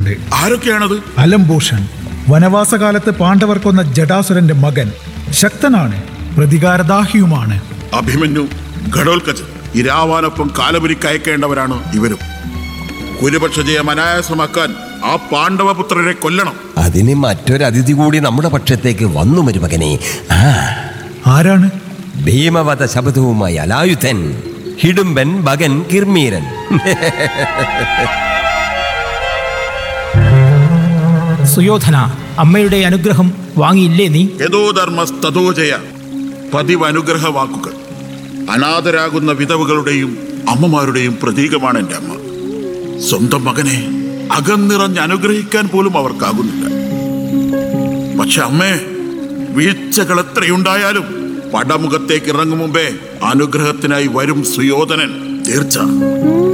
വന്നിട്ടുണ്ട്. ആരൊക്കെയാണത്? അലംഭൂഷൺ, വനവാസകാലത്ത് പാണ്ഡവർ കൊന്ന ജടാസുരന്റെ മകൻ. ശക്തനാണ്, പ്രതികാരദാഹിയുമാണ്. അഭിമന്യു, ഘടോൽക്കച്ച്, ഇരാവാനൊപ്പം കാലപുരിക്കയക്കേണ്ടവരാണ് ഇവരും. കുരുപക്ഷ ജയം അനായാസമാക്കാൻ ആ പാണ്ഡവപുത്രരെ കൊല്ലണം. അതിന് മറ്റൊരു അതിഥി കൂടി നമ്മുടെ പക്ഷത്തേക്ക് വന്നു മരുമകനെ. ആരാണ്? ഭീമവധ ശബ്ദവുമായി അലായുധൻ, ഹിഡുംബൻ ഭഗൻ കിർമീരൻ. സുയോധന, അമ്മയുടെ അനുഗ്രഹം വാങ്ങിയില്ലേ നീ? യഥോധർമ്മസ്തഥോജയ, പതിവ് അനുഗ്രഹ വാക്കുകൾ. അനാഥരാകുന്ന വിധവകളുടെയും അമ്മമാരുടെയും പ്രതീകമാണ് എൻ്റെ അമ്മ. സ്വന്തം മകനെ അകന്നിറഞ്ഞ് അനുഗ്രഹിക്കാൻ പോലും അവർക്കാകുന്നില്ല. പക്ഷെ അമ്മേ, വീഴ്ചകൾ എത്രയുണ്ടായാലും പടമുഖത്തേക്ക് ഇറങ്ങും മുമ്പേ അനുഗ്രഹത്തിനായി വരും സുയോധനൻ തീർച്ച.